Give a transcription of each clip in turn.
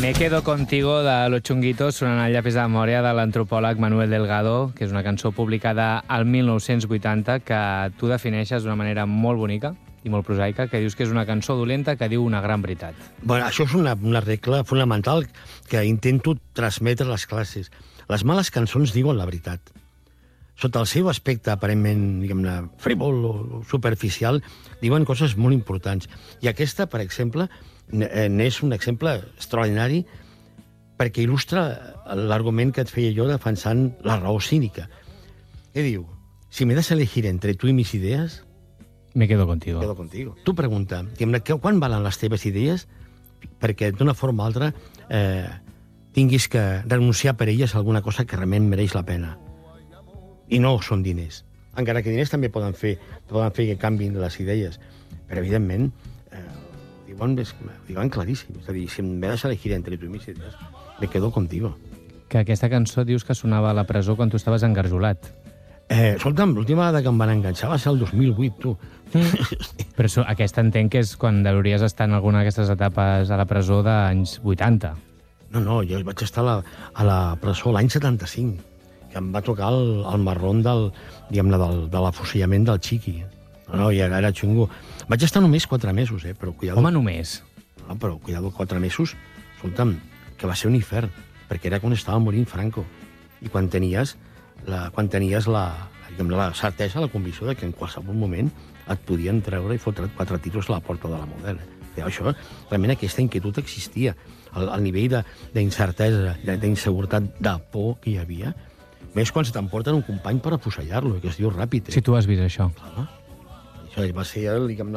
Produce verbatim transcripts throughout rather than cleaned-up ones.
Me quedo contigo de Los Chunguitos sonant el llapis de la memòria de l'antropòleg Manuel Delgado, que és una cançó publicada al mil nou-cents vuitanta que tu defineixes d'una manera molt bonica i molt prosaica, que dius que és una cançó dolenta que diu una gran veritat. Bueno, això és una, una regla fonamental que intento transmetre a les classes. Les males cançons diuen la veritat. Sota el seu aspecte aparentment, diguem-ne, frívol o superficial, diuen coses molt importants. I aquesta, per exemple, n'és un exemple extraordinari perquè il·lustra l'argument que et feia jo defensant la raó cínica. Què diu? Si me das a elegir entre tu i mis idees... Me quedo contigo. Me quedo contigo. Tu pregunta, quan valen les teves idees perquè d'una forma o altra eh, tinguis que renunciar per elles a alguna cosa que realment mereix la pena. I no són diners. Encara que diners també poden fer, poden fer que canvin les idees. Però, evidentment, eh, diuen, diuen claríssim. És a dir, si em vas a elegir entre tu i mis idees, me quedo contigo. Que aquesta cançó dius que sonava a la presó quan tu estaves engarjolat. Eh, escolta'm, l'última vegada que em van enganxar va ser el dos mil vuit, tu. Mm. Però so, aquesta entenc que és quan hauries d'estar en alguna d'aquestes etapes a la presó d'anys vuitanta. No, no, jo vaig estar a la, a la presó l'any setanta-cinc, que em va tocar el, el marrón del, diguem-ne, del, de l'afusellament del Chiqui. No, no, ja era xungo. Vaig estar només quatre mesos, eh, però cuidado. Home, només? No, però cuidado, quatre mesos, escolta'm, que va ser un infern, perquè era quan estava morint Franco. I quan tenies la, quan tenies la, la certesa, la convicció de que en qualsevol moment et podien treure i fotre't quatre tiros a la porta de la Model. Eh? Això, realment aquesta inquietud existia. El, el nivell d'incertesa, d'inseguretat, de por que hi havia, més quan se t'emporten un company per afusellar-lo, que es diu ràpid. Eh? Si tu has vist això. Clar. Això va ser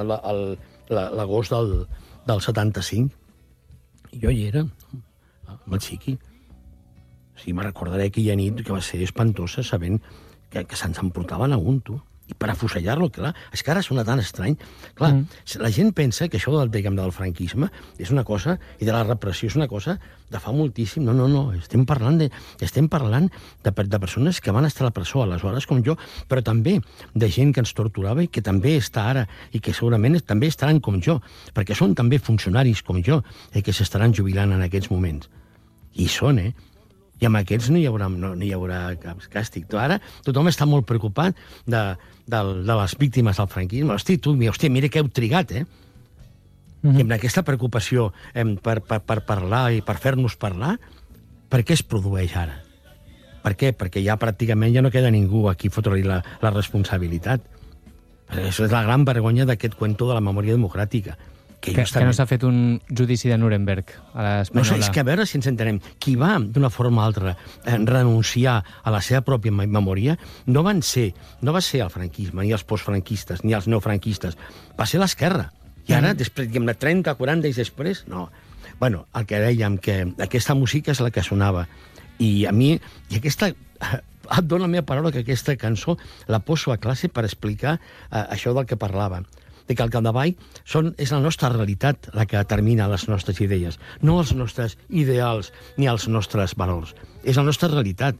l'agost del, del setanta-cinc. I jo hi era, amb el Chiqui. O sigui, me recordaré aquella nit que va ser espantosa sabent que, que se'ns emportaven a un, tu. I per afusellar-lo, clar, és que ara sona tan estrany. Clar, mm. la gent pensa que això del, diguem, del franquisme és una cosa, i de la repressió és una cosa de fa moltíssim. No, no, no, estem parlant de, estem parlant de, de persones que van estar a la presó aleshores com jo, però també de gent que ens torturava i que també està ara, i que segurament també estaran com jo, perquè són també funcionaris com jo, eh, que s'estaran jubilant en aquests moments. I són, eh? I amb aquests no hi haurà, no, no hi haurà cap càstig. Ara tothom està molt preocupat de, de, de les víctimes del franquisme. Hosti, tu, hòstia, mira que heu trigat, eh? Mm-hmm. I amb aquesta preocupació eh, per, per, per parlar i per fer-nos parlar, per què es produeix ara? Per què? Perquè ja pràcticament ja no queda ningú aquí fotre-li la, la responsabilitat. Això és la gran vergonya d'aquest cuento de la memòria democràtica. Que, que, que no s'ha fet un judici de Nuremberg a l'espanyola. No sé, és que a veure si ens entenem. Qui va, d'una forma o altra, eh, renunciar a la seva pròpia memòria no van ser, no va ser el franquisme, ni els postfranquistes, ni els neofranquistes. Va ser l'esquerra. I ara, mm. després, diguem-ne, trenta, quaranta anys després, no. Bueno, el que dèiem, que aquesta música és la que sonava. I a mi, i aquesta... Et dono la meva paraula que aquesta cançó la poso a classe per explicar eh, això del que parlava. De que al capdavall són, és la nostra realitat la que determina les nostres idees, no els nostres ideals ni els nostres valors. És la nostra realitat.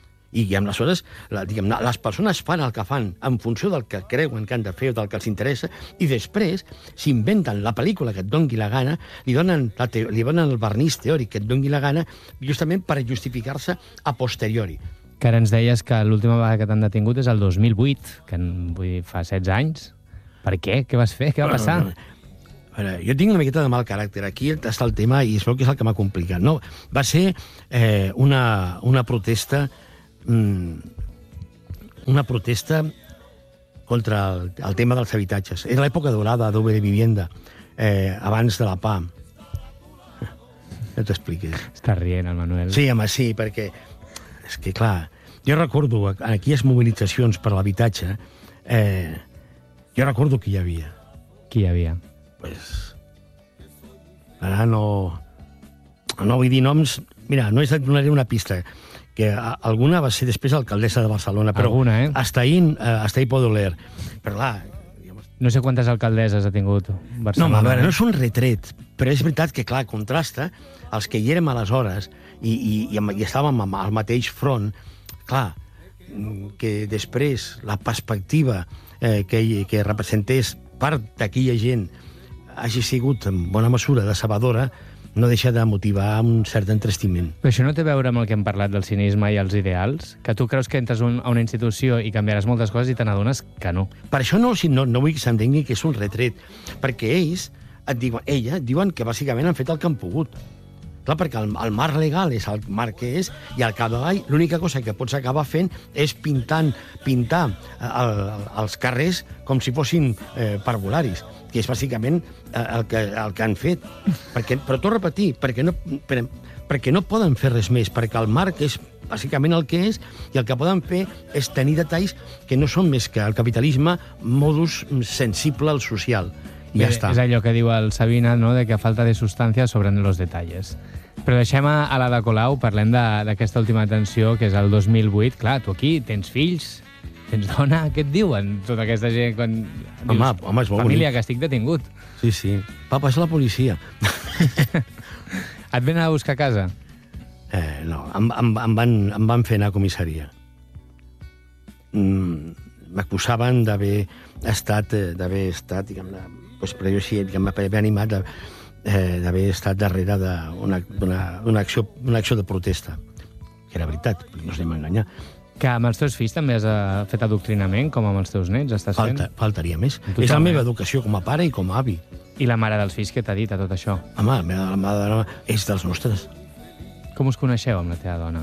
I aleshores, la, diguem, les persones fan el que fan en funció del que creuen que han de fer o del que els interessa, i després s'inventen la pel·lícula que et doni la gana, li donen, la te li donen el vernís teòric que et doni la gana, justament per justificar-se a posteriori. Que ara ens deies que l'última vegada que t'han detingut és el dos mil vuit, que vull dir, fa setze anys. Per què? Què vas fer? Què va passar? No, no. Veure, jo tinc una miqueta de mal caràcter. Aquí està el tema i es veu que és el que m'ha complicat. No, va ser eh, una, una protesta mmm, una protesta contra el, el tema dels habitatges. Era l'època dorada d'O B de Vivienda, eh, abans de la P A. No t'expliquis. Està rient, el Manuel. Sí, home, sí, perquè és que, clar, jo recordo aquelles mobilitzacions per l'habitatge, eh, jo recordo qui hi havia. Qui hi havia? Pues, ara no... No vull dir noms... Mira, no et donaré una pista, que alguna va ser després alcaldessa de Barcelona, però alguna, eh? hasta ahí, hasta ahí puedo leer. Però clar... No sé quantes alcaldesses ha tingut Barcelona. No, a veure, no és un retret, però és veritat que, clar, contrasta els que hi érem aleshores i, i, i estàvem al mateix front, clar, que després la perspectiva eh, que, que representés part d'aquella gent hagi sigut en bona mesura decebedora, no deixa de motivar un cert entristiment. Però això no té a veure amb el que hem parlat del cinisme i els ideals? Que tu creus que entres un, a una institució i canviaràs moltes coses i te n'adones que no. Per això no, no, no vull que s'entengui que és un retret, perquè ells et diuen, ella, et diuen que bàsicament han fet el que han pogut. Clar, perquè el, el marc legal és el marc que és, i al capdavall l'única cosa que pots acabar fent és pintant, pintar el, el, els carrers com si fossin eh, parvularis, que és bàsicament eh, el, que, el que han fet. Perquè, però t'ho repetir, perquè no, per, perquè no poden fer res més, perquè el marc és bàsicament el que és, i el que poden fer és tenir detalls que no són més que el capitalisme modus sensible al social. I ja està. És allò que diu el Sabina, no?, de que falta de substància sobre los detalles. Però deixem a, a l'Ada Colau, parlem d'aquesta última atenció, que és el dos mil vuit. Clar, tu aquí tens fills, tens dona, què et diuen tota aquesta gent? Quan home, dius, home, és molt família, bonic. que estic detingut. Sí, sí. Papa, és la policia. Et venen a buscar a casa? Eh, no, em, em, em, van, em van fer anar a comissaria. Mm, m'acusaven d'haver estat, eh, d'haver estat, diguem-ne, doncs, però jo sí, diguem-ne, m'havia animat de, eh, d'haver estat darrere d'una acció, una acció de protesta. Que era veritat, no ens anem a enganyar. Que amb els teus fills també has uh, fet adoctrinament, com amb els teus nets estàs Falta, fent? faltaria més. Totalment. És la meva educació com a pare i com a avi. I la mare dels fills, què t'ha dit a tot això? Home, la meva, la meva dona és dels nostres. Com us coneixeu amb la teva dona?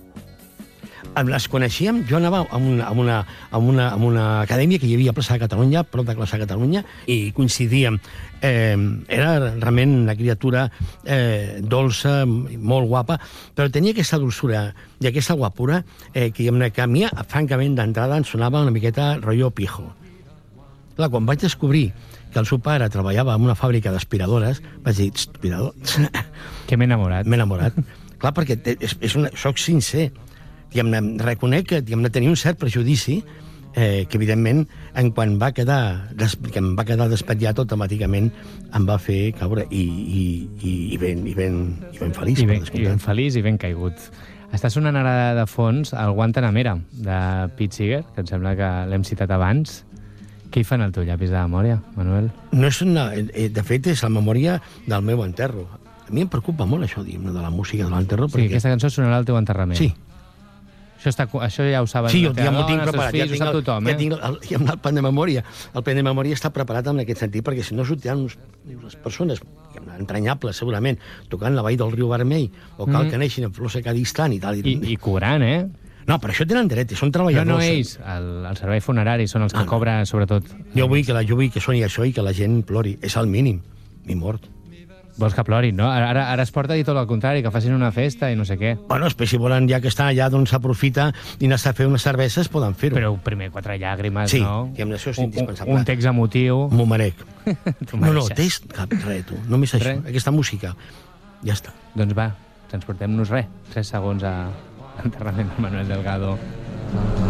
Les coneixíem, jo anava a una, a una, a una, a una acadèmia que hi havia a Plaça de Catalunya, prop de Plaça de Catalunya, i coincidíem. Eh, era realment una criatura eh, dolça, molt guapa, però tenia aquesta dolçura i aquesta guapura eh, que, que a mi, francament, d'entrada em sonava una miqueta rotllo pijo. Clar, quan vaig descobrir que el seu pare treballava en una fàbrica d'aspiradores, vaig dir, aspirador... Que m'he enamorat. M'he enamorat. Clar, perquè és, és una, soc sincer. Diguem-ne, reconec que diguem-ne, tenia un cert prejudici eh, que, evidentment, en quan va quedar, des, que em va quedar despetllat, automàticament em va fer caure i, i, i, i, ben, i, ben, i ben feliç. I ben, i ben feliç i ben caigut. Està sonant ara de fons el Guantanamera, de Pete Seeger, que em sembla que l'hem citat abans. Què hi fan al teu llapis de memòria, Manuel? No és una, de fet, és la memòria del meu enterro. A mi em preocupa molt això, diguem-ne, de la música de l'enterro. Sí, perquè... aquesta cançó sonarà al teu enterrament. Sí. Això, està, això ja ho saben. Sí, jo ja m'ho tinc preparat. Fills, ja ho sap tothom, ja eh? tinc el, ja el plan de memòria. El plan de memòria està preparat en aquest sentit, perquè si no sortiran uns, unes persones entranyables, segurament, tocant la vall del riu Vermell, o cal mm. que neixin en flors Secadistan i tal. I, i cobrant, eh? No, per això tenen dret, són treballadors. No, no ells, el, el servei funerari són els que ah, no. cobren, sobretot. Jo vull que, la, jo vull que soni això i que la gent plori. És el mínim. Mi mort. Vols que plorin, no? Ara, ara es porta a dir tot el contrari, que facin una festa i no sé què. Bueno, després, si volen, ja que estan allà, doncs s'aprofita i anar a fer unes cerveses, poden fer-ho. Però primer quatre llàgrimes, sí, no? Sí, i això és un, indispensable. Un text emotiu. M'ho merec. No, no, text, cap, res, tu. Només això, res. Aquesta música. Ja està. Doncs va, transportem-nos res. Tres segons a l'enterrament de Manuel Delgado.